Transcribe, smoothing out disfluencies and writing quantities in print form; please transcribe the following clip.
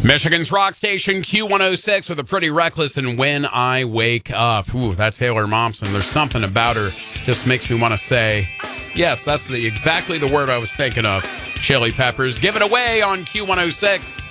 Michigan's rock station Q106 with a Pretty Reckless and When I Wake Up. Ooh, that's Taylor Momsen. There's something about her just makes me want to say, yes, that's exactly the word I was thinking of. Chili Peppers. Give it away on Q106.